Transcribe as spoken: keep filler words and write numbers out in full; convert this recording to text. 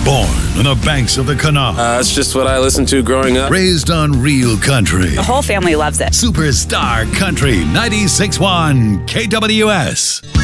Born on the banks of the Kanawha. Uh, it's just what I listened to growing up. Raised on real country. The whole family loves it. Superstar Country ninety-six point one K W S.